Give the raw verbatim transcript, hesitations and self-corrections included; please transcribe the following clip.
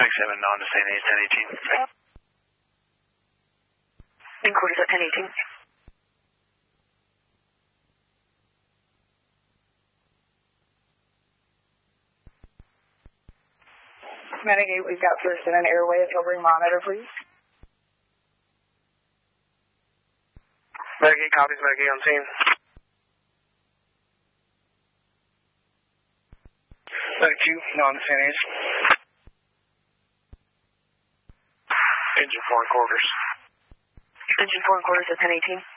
seven, non-descent is ten eighteen. Inquiries at ten eighteen. Renegade, we've got first in an airway. If you'll bring monitor, please. Renegade copies, Renegade on scene. thirty-two, non-descent is. Engine four and quarters. Engine four and quarters at ten eighteen.